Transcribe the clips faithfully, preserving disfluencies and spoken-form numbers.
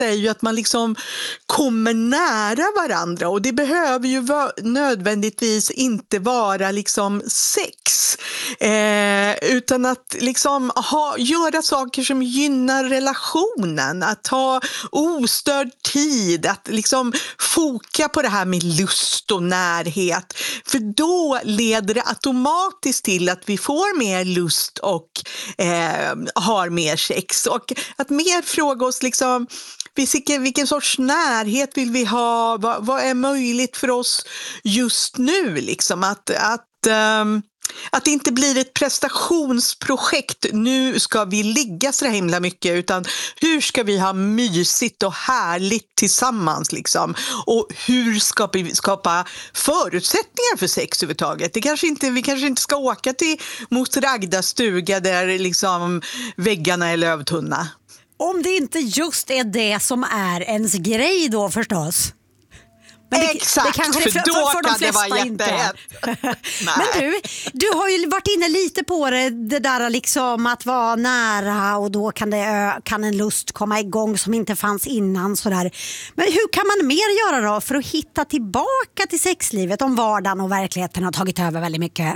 är ju att man liksom kommer nära varandra, och det behöver ju va- nödvändigtvis inte vara liksom sex, eh, utan att liksom ha, göra saker som gynnar relationen, att ha ostörd tid, att liksom foka på det här med lust och närhet, för då leder det automatiskt till att vi får mer lust och eh, har mer sex, och att mer fråga oss liksom vilken, vilken sorts närhet vill vi ha, vad, vad är möjligt för oss just nu, liksom att, att um, att det inte blir ett prestationsprojekt, nu ska vi ligga så himla mycket, utan hur ska vi ha mysigt och härligt tillsammans liksom? Och hur ska vi skapa förutsättningar för sex överhuvudtaget? Det kanske inte, vi kanske inte ska åka till Mos Ragda stuga där liksom väggarna är lövtunna. Om det inte just är det som är ens grej då förstås. Men det, Exakt, det kanske för, för, då för, för de kan det vara jättehett. Men du, du har ju varit inne lite på det, det där liksom att vara nära, och då kan, det, kan en lust komma igång som inte fanns innan. Sådär. Men hur kan man mer göra då för att hitta tillbaka till sexlivet om vardagen och verkligheten har tagit över väldigt mycket?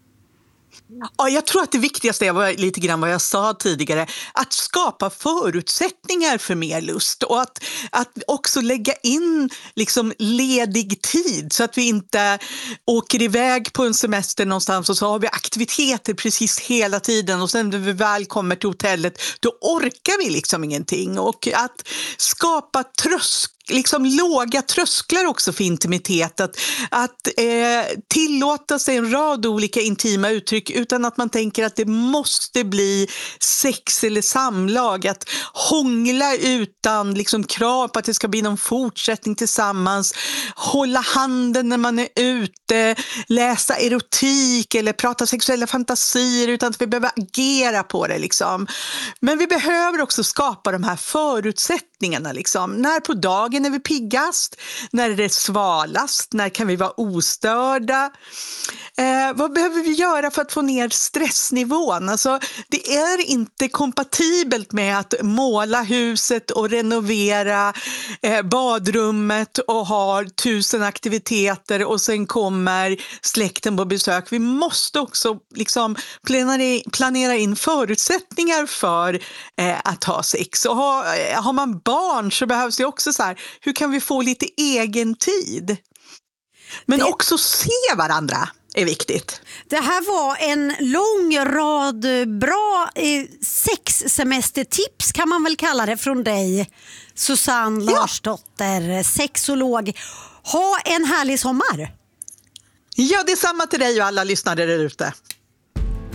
Ja, jag tror att det viktigaste är lite grann vad jag sa tidigare, att skapa förutsättningar för mer lust, och att, att också lägga in liksom ledig tid så att vi inte åker iväg på en semester någonstans och så har vi aktiviteter precis hela tiden, och sen när vi väl kommer till hotellet då orkar vi liksom ingenting, och att skapa trösk liksom låga trösklar också för intimitet, att, att eh, tillåta sig en rad olika intima uttryck utan att man tänker att det måste bli sex eller samlag, att hångla utan liksom krav på att det ska bli någon fortsättning tillsammans, hålla handen när man är ute, läsa erotik eller prata sexuella fantasier utan att vi behöver agera på det liksom. Men vi behöver också skapa de här förutsättningarna liksom. När på dagen är vi piggast? När är det svalast? När kan vi vara ostörda? Eh, vad behöver vi göra för att få ner stressnivån? Alltså, det är inte kompatibelt med att måla huset och renovera eh, badrummet och ha tusen aktiviteter och sen kommer släkten på besök. Vi måste också liksom planera, planera in förutsättningar för eh, att ha sex. Och ha, har man barn så behövs det också så här, hur kan vi få lite egen tid? Men det... också se varandra är viktigt. Det här var en lång rad bra eh, sexsemestertips kan man väl kalla det från dig, Susanne ja. Larsdotter, sexolog. Ha en härlig sommar! Ja, det är samma till dig och alla lyssnare där ute.